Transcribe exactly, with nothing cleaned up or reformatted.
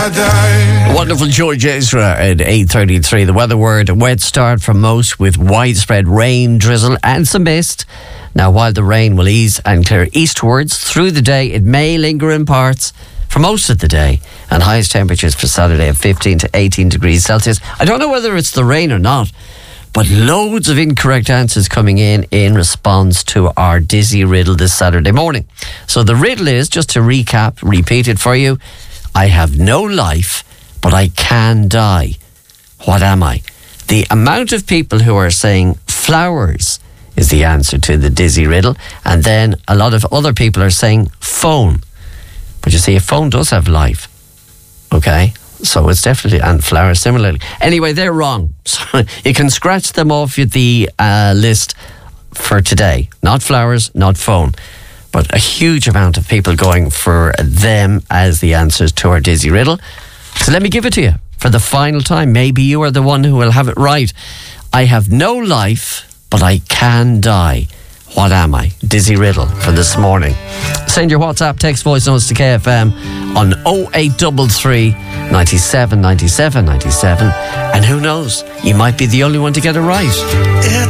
Wonderful George Ezra at eight thirty-three. The weather word, a wet start for most with widespread rain, drizzle and some mist. Now, while the rain will ease and clear eastwards through the day, it may linger in parts for most of the day. And highest temperatures for Saturday of fifteen to eighteen degrees Celsius. I don't know whether it's the rain or not, but loads of incorrect answers coming in in response to our Dizzy Riddle this Saturday morning. So the riddle is, just to recap, repeat it for you. I have no life, but I can die. What am I? The amount of people who are saying flowers is the answer to the Dizzy Riddle, and then a lot of other people are saying phone. But you see, a phone does have life. Okay? So it's definitely, and flowers similarly. Anyway, they're wrong. So you can scratch them off the uh, list for today. Not flowers, not phone. But a huge amount of people going for them as the answers to our Dizzy Riddle. So let me give it to you for the final time. Maybe you are the one who will have it right. I have no life, but I can die. What am I? Dizzy Riddle for this morning. Send your WhatsApp, text, voice notes to K F M on oh eight three three, nine seven, nine seven, nine seven. And who knows, you might be the only one to get it right.